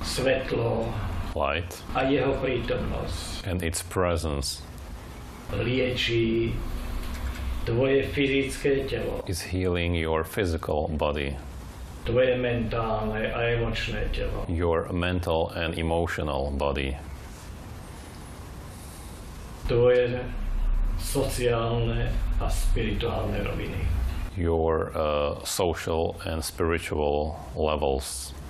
svetlo light, a jeho prítomnosť and its presence lieči tvoje fyzické telo, is healing your physical body, tvoje mentálne a emočné telo, your mental and emotional body, tvoje sociálne a spirituálne roviny. your social and spiritual levels.